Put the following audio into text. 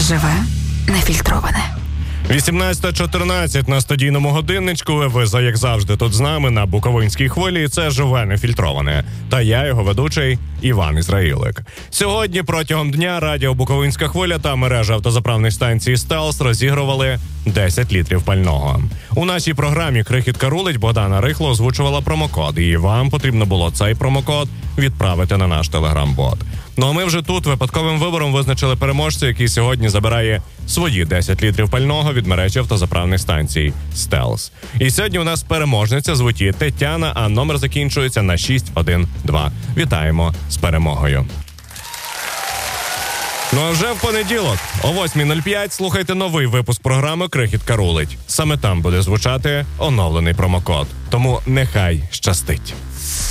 Живе нефільтроване. 18:14 на студійному годинничку. Ви, як завжди, тут з нами на Буковинській хвилі. Це «Живе нефільтроване». Та я, його ведучий, Іван Ізраїлик. Сьогодні протягом дня радіо Буковинська хвиля та мережа автозаправних станцій «Стелс» розігрували 10 літрів пального. У нашій програмі «Крихітка рулить» Богдана Рихло озвучувала промокод. І вам потрібно було цей промокод відправити на наш телеграм-бот. Ну а ми вже тут випадковим вибором визначили переможця, який сьогодні забирає свої 10 літрів пального від мережі автозаправних станцій «Стелс». І сьогодні у нас переможниця, звуть її Тетяна, а номер закінчується на 612. Вітаємо з перемогою. Ну а вже в понеділок о 8:05 слухайте новий випуск програми «Крихітка рулить». Саме там буде звучати оновлений промокод. Тому нехай щастить.